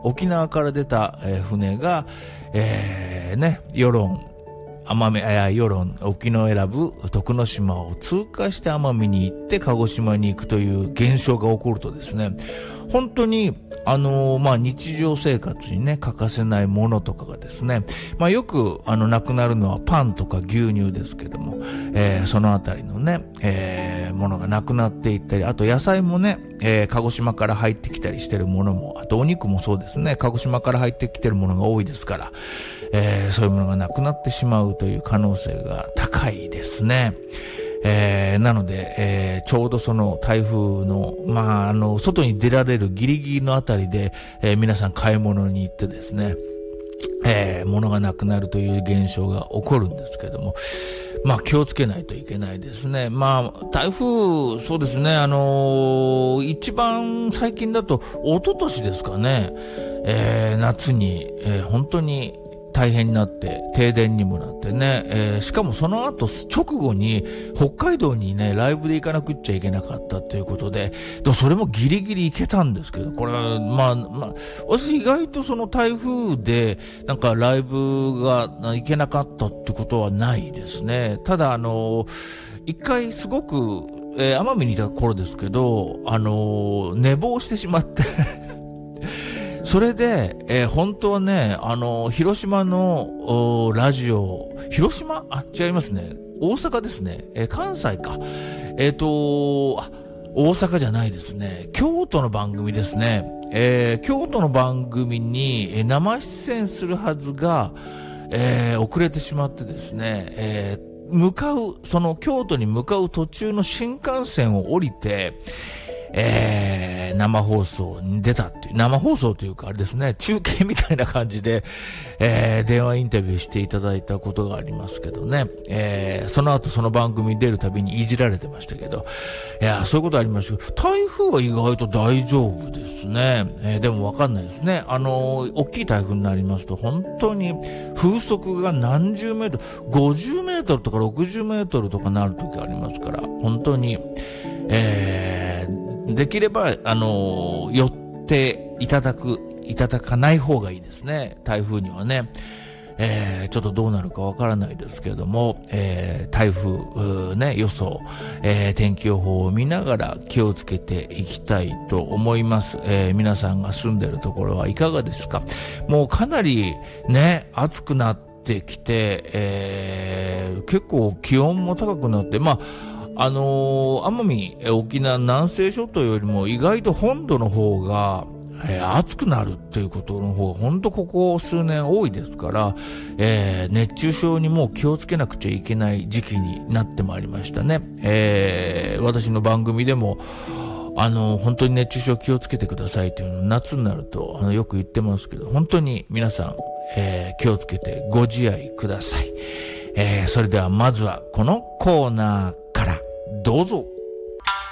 沖縄から出た、船が、与論沖永良部徳之島を通過して奄美に行って鹿児島に行くという現象が起こるとですね、本当に日常生活にね欠かせないものとかがですね、よくなくなるのはパンとか牛乳ですけども、そのあたりのね、ものがなくなっていったり、あと野菜もね、鹿児島から入ってきたりしてるものも、あとお肉もそうですね、鹿児島から入ってきてるものが多いですから、そういうものがなくなってしまうという可能性が高いですね。なので、ちょうどその台風の、外に出られるギリギリのあたりで、皆さん買い物に行ってですね、物がなくなるという現象が起こるんですけども、気をつけないといけないですね。台風、そうですね、一番最近だと、一昨年ですかね、夏に、本当に大変になって停電にもなってね、しかもその後直後に北海道にねライブで行かなくっちゃいけなかったということで、それもギリギリ行けたんですけど、これは私意外とその台風でなんかライブが行けなかったってことはないですね。ただ一回すごく、奄美にいた頃ですけど寝坊してしまってそれで、本当はね、広島のラジオ、広島？違いますね。大阪ですね。関西か。大阪じゃないですね。京都の番組ですね。京都の番組に、生出演するはずが、遅れてしまってですね、その京都に向かう途中の新幹線を降りて、生放送に出たっていう、生放送というかあれですね、中継みたいな感じで、電話インタビューしていただいたことがありますけどね、その後その番組に出るたびにいじられてましたけど、そういうことありましたけど、台風は意外と大丈夫ですね。でもわかんないですね。大きい台風になりますと本当に風速が何十メートル、50メートルとか60メートルとかなる時ありますから、本当に、できれば、寄っていただかない方がいいですね。台風にはね。ちょっとどうなるかわからないですけれども、台風、予想、天気予報を見ながら気をつけていきたいと思います。皆さんが住んでるところはいかがですか？もうかなりね、暑くなってきて、結構気温も高くなって、奄美、沖縄南西諸島よりも意外と本土の方が、暑くなるっていうことの方が本当ここ数年多いですから、熱中症にもう気をつけなくちゃいけない時期になってまいりましたね。私の番組でも本当に熱中症気をつけてくださいというのを夏になるとよく言ってますけど、本当に皆さん、気をつけてご自愛ください。それではまずはこのコーナーからどうぞ。